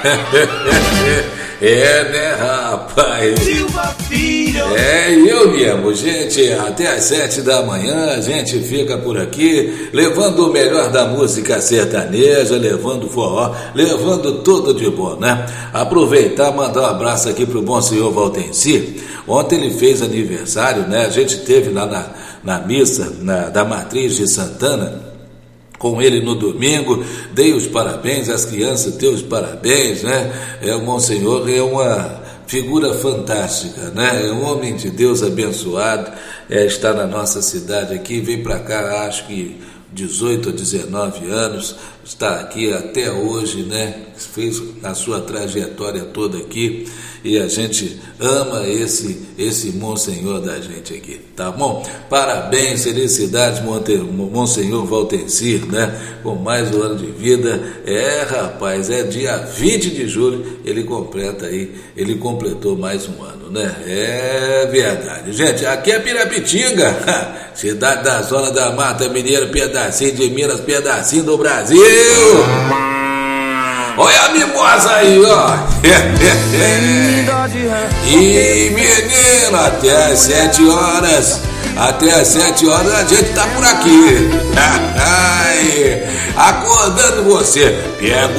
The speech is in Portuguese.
É, né, rapaz? Silva Filho. É, eu mesmo, gente, até às 7 da manhã a gente fica por aqui, levando o melhor da música sertaneja, levando forró, levando tudo de bom, né? Aproveitar, mandar um abraço aqui pro bom senhor Valdenci. Ontem ele fez aniversário, né? A gente teve lá na missa da Matriz de Santana, com ele no domingo, dei os parabéns às crianças, dei os parabéns, né? O Monsenhor é uma figura fantástica, né? É um homem de Deus abençoado, está na nossa cidade aqui, veio para cá, acho que 18 ou 19 anos, está aqui até hoje, né? Fez a sua trajetória toda aqui e a gente ama esse Monsenhor da gente aqui, tá bom? Parabéns, felicidades, Monsenhor Valdenci, né? Com mais um ano de vida. Rapaz, dia 20 de julho, ele completou mais um ano, né? É verdade. Gente, aqui é Pirapitinga, cidade da Zona da Mata Mineira, pedacinho de Minas, pedacinho do Brasil. Olha a mimosa aí, ó. E menino, até às 7 horas. Até às 7 horas a gente tá por aqui. Acordando você. Pega